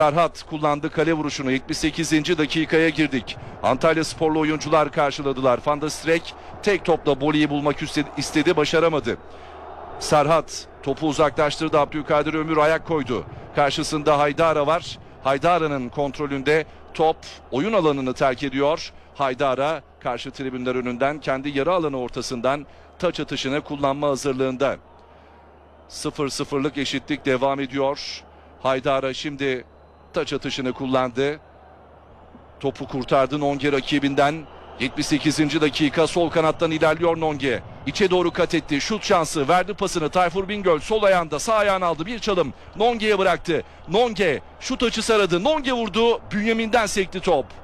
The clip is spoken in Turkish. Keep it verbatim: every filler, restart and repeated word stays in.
Serhat kullandı kale vuruşunu. yetmiş sekizinci dakikaya girdik. Antalya sporlu oyuncular karşıladılar. Van der Streek tek topla voleyi bulmak istedi, başaramadı. Serhat topu uzaklaştırdı. Abdülkadir Ömür ayak koydu. Karşısında Haydara var. Haydara'nın kontrolünde top oyun alanını terk ediyor. Haydara karşı tribünler önünden kendi yarı alanı ortasından taç atışını kullanma hazırlığında. sıfır sıfırlık eşitlik devam ediyor. Haydara şimdi taç atışını kullandı. Topu kurtardı Nonge rakibinden. yetmiş sekizinci dakika sol kanattan ilerliyor Nonge. İçe doğru kat etti. Şut şansı verdi pasını. Tayfur Bingöl sol ayağında sağ ayağını aldı. Bir çalım Nonge'ye bıraktı. Nonge şut açısı aradı. Nonge vurdu. Bünyamin'den sekti top.